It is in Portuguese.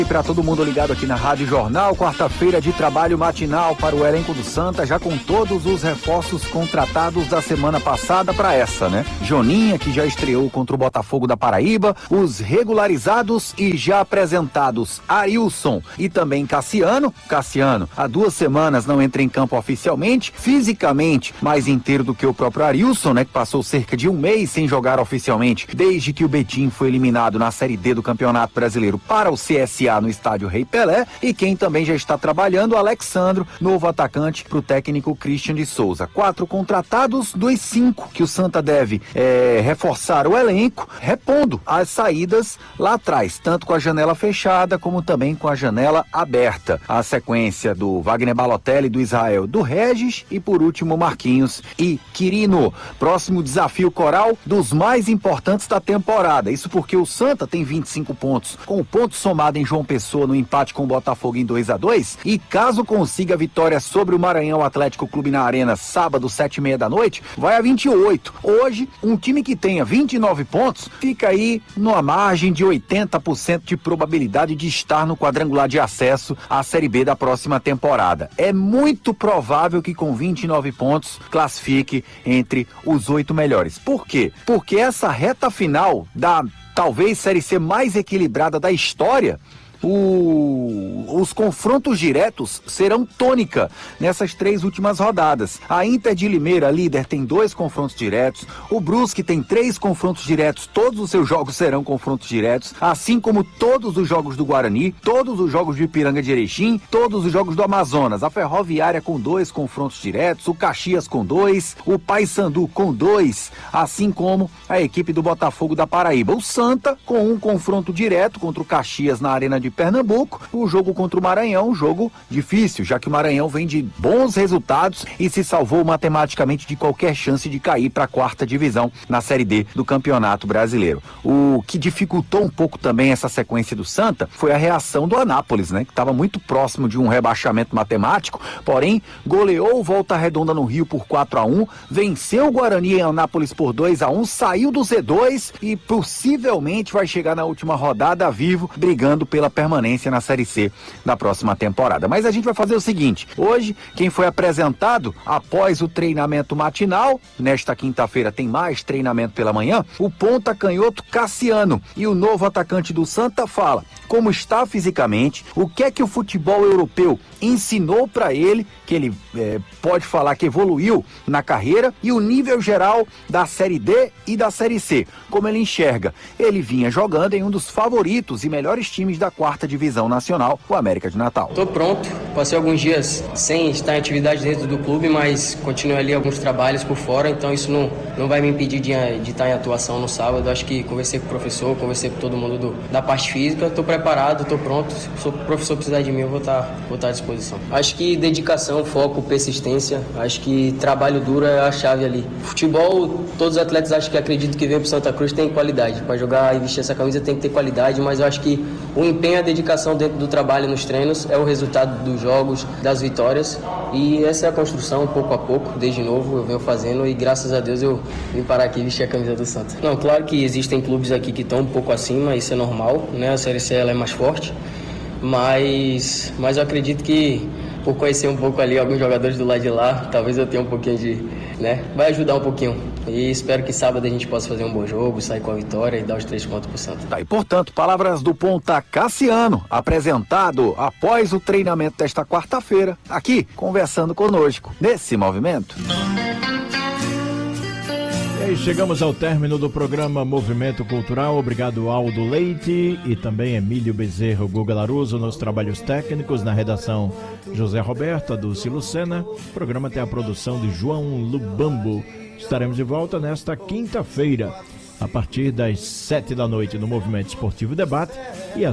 E para todo mundo ligado aqui na Rádio Jornal, quarta-feira de trabalho matinal para o elenco do Santa, já com todos os reforços contratados da semana passada para essa, né? Joninha, que já estreou contra o Botafogo da Paraíba, os regularizados e já apresentados Arilson e também Cassiano. Cassiano, há 2 semanas não entra em campo oficialmente, fisicamente mais inteiro do que o próprio Arilson, né? Que passou cerca de 1 mês sem jogar oficialmente, desde que o Betim foi eliminado na Série D do Campeonato Brasileiro para o CSA no estádio Rei Pelé, e quem também já está trabalhando, Alexandro, novo atacante para o técnico Christian de Souza. 4 contratados dos 5 que o Santa deve reforçar o elenco, repondo as saídas lá atrás, tanto com a janela fechada como também com a janela aberta. A sequência do Wagner Balotelli, do Israel, do Regis e por último Marquinhos e Quirino. Próximo desafio Coral, dos mais importantes da temporada. Isso porque o Santa tem 25 pontos, com o ponto somado em João Pessoa no empate com o Botafogo em 2-2, e caso consiga a vitória sobre o Maranhão Atlético Clube na Arena sábado, 7h30 da noite, vai a 28. Hoje, um time que tenha 29 pontos fica aí numa margem de 80% de probabilidade de estar no quadrangular de acesso à Série B da próxima temporada. É muito provável que com 29 pontos classifique entre os 8 melhores. Por quê? Porque essa reta final da talvez Série C mais equilibrada da história, os confrontos diretos serão tônica nessas 3 últimas rodadas. A Inter de Limeira, líder, tem 2 confrontos diretos. O Brusque tem 3 confrontos diretos. Todos os seus jogos serão confrontos diretos, assim como todos os jogos do Guarani, todos os jogos de Ipiranga de Erechim, todos os jogos do Amazonas. A Ferroviária com 2 confrontos diretos, o Caxias com 2, o Paysandu com 2, assim como a equipe do Botafogo da Paraíba. O Santa com 1 confronto direto contra o Caxias na Arena de Pernambuco. O jogo contra o Maranhão, um jogo difícil, já que o Maranhão vem de bons resultados e se salvou matematicamente de qualquer chance de cair para a 4ª divisão na Série D do Campeonato Brasileiro. O que dificultou um pouco também essa sequência do Santa foi a reação do Anápolis, né, que estava muito próximo de um rebaixamento matemático, porém goleou o Volta Redonda no Rio por 4-1, venceu o Guarani em Anápolis por 2-1, saiu do Z2 e possivelmente vai chegar na última rodada vivo, brigando pela permanência na Série C da próxima temporada. Mas a gente vai fazer o seguinte: hoje, quem foi apresentado após o treinamento matinal, nesta quinta-feira tem mais treinamento pela manhã, o ponta canhoto Cassiano, e o novo atacante do Santa fala como está fisicamente, o que é que o futebol europeu ensinou para ele, que ele pode falar que evoluiu na carreira, e o nível geral da Série D e da Série C, como ele enxerga. Ele vinha jogando em um dos favoritos e melhores times da 4ª divisão nacional, o América de Natal. Tô pronto, passei alguns dias sem estar em atividade dentro do clube, mas continuei ali alguns trabalhos por fora, então isso não vai me impedir de estar em atuação no sábado. Acho que conversei com o professor, conversei com todo mundo da parte física, tô preparado, tô pronto. Se o professor precisar de mim, eu vou estar à disposição. Acho que dedicação, foco, persistência, acho que trabalho duro é a chave ali. Futebol, todos os atletas acho que acredito que vêm pro Santa Cruz tem qualidade, para jogar e vestir essa camisa tem que ter qualidade, mas eu acho que o empenho e a dedicação dentro do trabalho nos treinos é o resultado dos jogos, das vitórias, e essa é a construção pouco a pouco, desde novo eu venho fazendo, e graças a Deus eu vim parar aqui e vestir a camisa do Santa. Não, claro que existem clubes aqui que estão um pouco acima, isso é normal, né? A Série C ela é mais forte, mas eu acredito que por conhecer um pouco ali alguns jogadores do lado de lá, talvez eu tenha um pouquinho de, né? Vai ajudar um pouquinho. E espero que sábado a gente possa fazer um bom jogo, sair com a vitória e dar os 3 pontos pro Santa. Tá, e portanto, palavras do ponta Cassiano, apresentado após o treinamento desta quarta-feira, aqui conversando conosco nesse movimento. E aí, chegamos ao término do programa Movimento Cultural. Obrigado, Aldo Leite e também Emílio Bezerro, Guga Laruso, nos trabalhos técnicos, na redação José Roberto, a Dulce Lucena. O programa tem a produção de João Lubambo. Estaremos de volta nesta quinta-feira, a partir das 7 da noite, no Movimento Esportivo Debate, e às